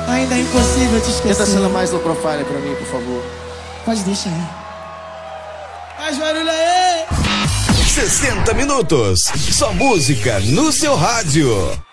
Ainda é impossível te esquecer. Tenta sendo mais low profile pra mim, por favor. Pode deixar. Faz barulho aí! 60 minutos. Só música no seu rádio.